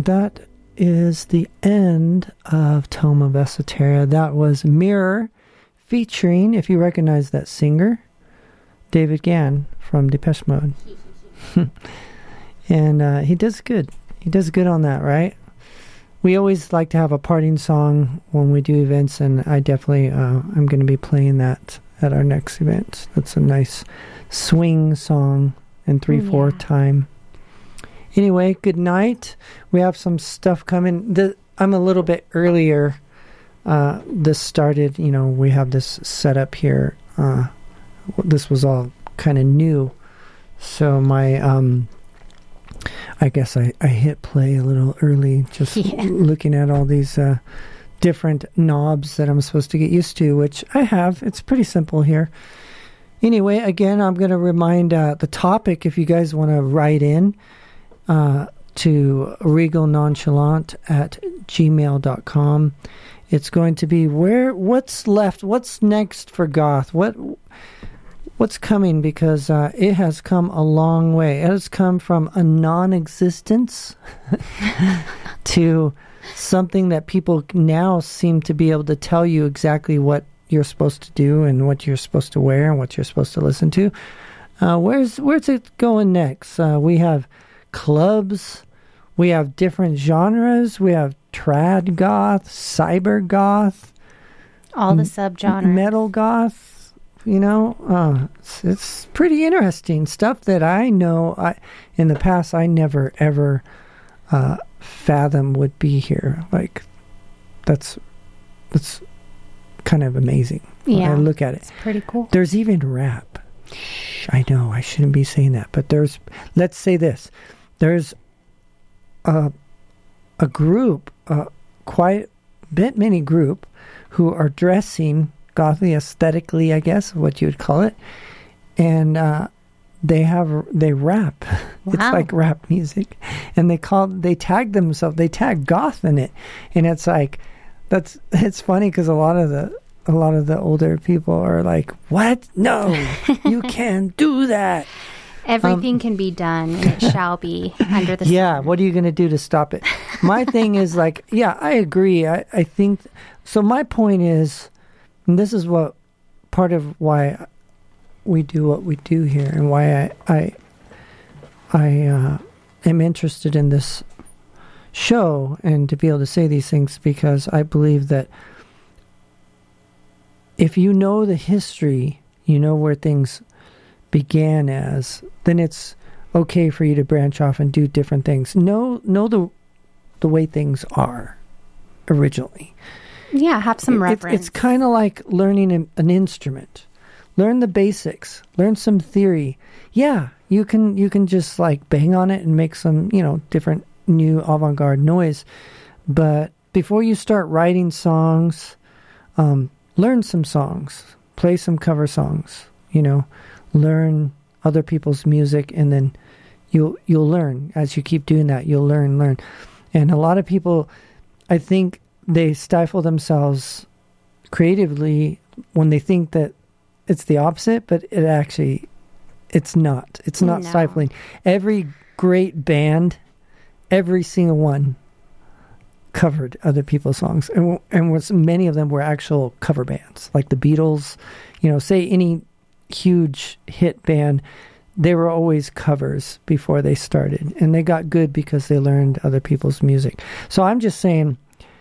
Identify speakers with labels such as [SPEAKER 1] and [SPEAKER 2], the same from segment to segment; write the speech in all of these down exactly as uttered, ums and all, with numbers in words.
[SPEAKER 1] that is the end of Tome of Esoteria. That was Mirror, featuring, if you recognize that singer, David Gann from Depeche Mode. And uh, he does good. He does good on that, right? We always like to have a parting song when we do events, and I definitely, uh, I'm going to be playing that at our next event. That's a nice swing song in three four yeah. time. Anyway, good night. We have some stuff coming. The, I'm a little bit earlier. Uh, this started, you know, we have this set up here. Uh, this was all kind of new. So my, um, I guess I, I hit play a little early, just yeah. looking at all these uh, different knobs that I'm supposed to get used to, which I have. It's pretty simple here. Anyway, again, I'm going to remind uh, the topic, if you guys want to write in, uh, to regal nonchalant at gmail dot com. It's going to be where, what's left, what's next for goth, what, what's coming, because uh, it has come a long way. It has come from a non-existence to something that people now seem to be able to tell you exactly what you're supposed to do and what you're supposed to wear and what you're supposed to listen to. Uh, where's where's it going next? Uh, we have clubs, we have different genres, we have trad goth, cyber goth,
[SPEAKER 2] all the subgenres,
[SPEAKER 1] metal goth. You know, uh, it's, it's pretty interesting stuff that I know. I in the past I never ever uh, fathom would be here. Like that's that's. kind of amazing.
[SPEAKER 2] Yeah,
[SPEAKER 1] I look at it.
[SPEAKER 2] It's pretty cool.
[SPEAKER 1] There's even rap. Shh, I know I shouldn't be saying that, but there's, let's say this, there's a, a group, uh, quite a bit many group, who are dressing gothically, aesthetically, I guess, what you would call it, and uh, they have, they rap. Wow. It's like rap music, and they call, they tag themselves, they tag goth in it, and it's like, That's it's funny because a lot of the a lot of the older people are like, "What? No, you can't do that."
[SPEAKER 2] Everything um, can be done, and it shall be under the
[SPEAKER 1] yeah.
[SPEAKER 2] sun.
[SPEAKER 1] What are you going to do to stop it? My thing is like, yeah, I agree. I I think so. My point is, and this is what part of why we do what we do here, and why I I I uh, am interested in this show and to be able to say these things, because I believe that if you know the history, you know where things began as, then it's okay for you to branch off and do different things. Know know the the way things are originally.
[SPEAKER 2] Yeah, have some
[SPEAKER 1] it,
[SPEAKER 2] reference.
[SPEAKER 1] It, it's kind of like learning an, an instrument. Learn the basics. Learn some theory. Yeah, you can you can just like bang on it and make some, you know, different new avant-garde noise, but before you start writing songs, um, learn some songs, play some cover songs, you know, learn other people's music, and then you'll you'll learn. As you keep doing that, you'll learn, learn. And a lot of people, I think, they stifle themselves creatively when they think that it's the opposite, but it actually, it's not. It's not
[SPEAKER 2] no.
[SPEAKER 1] stifling. Every great band, every single one covered other people's songs, and and was, many of them were actual cover bands, like the Beatles. You know, say any huge hit band, they were always covers before they started, and they got good because they learned other people's music. So I'm just saying,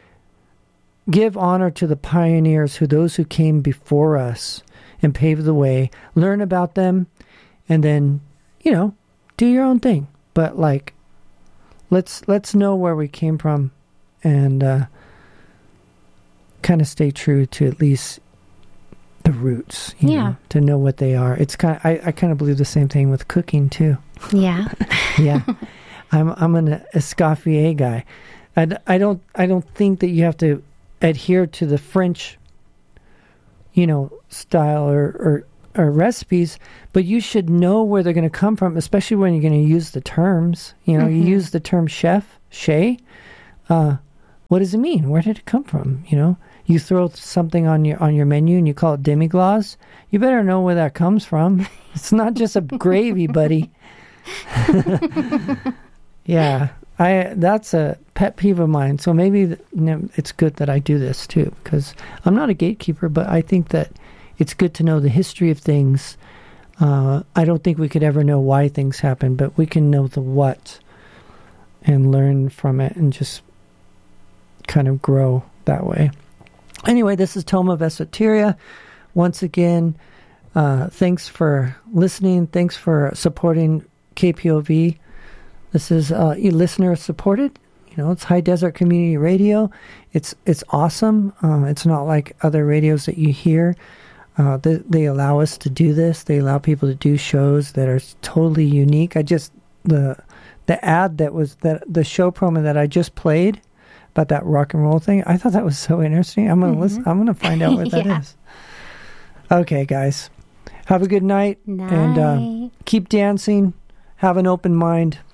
[SPEAKER 1] give honor to the pioneers, who those who came before us and paved the way. Learn about them, and then, you know, do your own thing. But like, let's let's know where we came from, and uh, kind of stay true to at least the roots. You
[SPEAKER 2] yeah.
[SPEAKER 1] know, to know what they are. It's kind of, I, I kind of believe the same thing with cooking too.
[SPEAKER 2] Yeah.
[SPEAKER 1] yeah. I'm I'm an Escoffier guy. I, I don't I don't think that you have to adhere to the French, you know, style or, or, or recipes, but you should know where they're going to come from, especially when you're going to use the terms. You know, mm-hmm. you use the term chef, chez. Uh, what does it mean? Where did it come from? You know, you throw something on your on your menu and you call it demi-glace. You better know where that comes from. It's not just a gravy, buddy. yeah. I that's a pet peeve of mine. So maybe you know, it's good that I do this too, because I'm not a gatekeeper, but I think that it's good to know the history of things. Uh, I don't think we could ever know why things happen, but we can know the what and learn from it and just kind of grow that way. Anyway, this is Tome of Esoteria. Once again, uh, thanks for listening. Thanks for supporting K P O V. This is uh, listener supported. You know, it's High Desert Community Radio. It's it's awesome. Uh, it's not like other radios that you hear. Uh, they, they allow us to do this. They allow people to do shows that are totally unique. I just the the ad that was that the show promo that I just played about that rock and roll thing. I thought that was so interesting. I'm gonna mm-hmm. listen. I'm gonna find out what that yeah. is. Okay, guys, have a good night,
[SPEAKER 2] night.
[SPEAKER 1] and uh, keep dancing. Have an open mind.